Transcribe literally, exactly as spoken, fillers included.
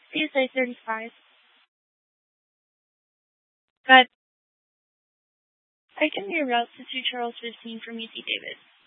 P S A thirty-five. But I can reroute to two Charles fifteen from U C Davis.